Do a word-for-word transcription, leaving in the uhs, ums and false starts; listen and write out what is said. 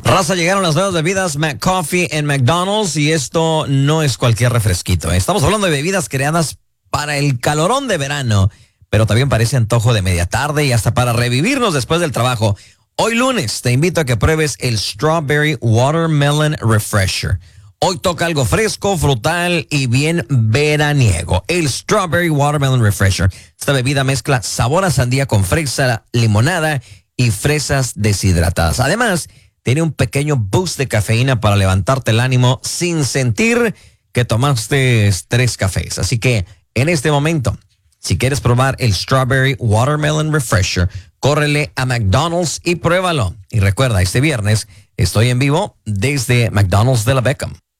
Raza, llegaron las nuevas bebidas McCoffee en McDonald's y esto no es cualquier refresquito. Estamos hablando de bebidas creadas para el calorón de verano, pero también parece antojo de media tarde y hasta para revivirnos después del trabajo. Hoy lunes te invito a que pruebes el Strawberry Watermelon Refresher. Hoy toca algo fresco, frutal y bien veraniego. El Strawberry Watermelon Refresher. Esta bebida mezcla sabor a sandía con fresa, limonada y fresas deshidratadas. Además, tiene un pequeño boost de cafeína para levantarte el ánimo sin sentir que tomaste tres cafés. Así que en este momento, si quieres probar el Strawberry Watermelon Refresher, córrele a McDonald's y pruébalo. Y recuerda, este viernes estoy en vivo desde McDonald's de la Beckham.